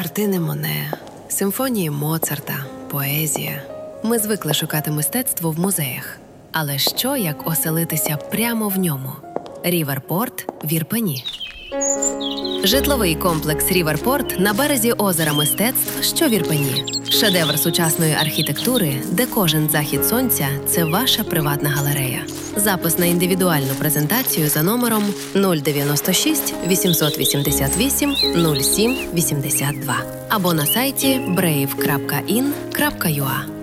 Картини Моне, симфонії Моцарта, поезія. Ми звикли шукати мистецтво в музеях. Але що, як оселитися прямо в ньому? Ріверпорт в Ірпені. Житловий комплекс «Ріверпорт» на березі озера мистецтв, що в Ірпені. Шедевр сучасної архітектури, де кожен захід сонця – це ваша приватна галерея. Запис на індивідуальну презентацію за номером 096 888 07 82 або на сайті brave.in.ua.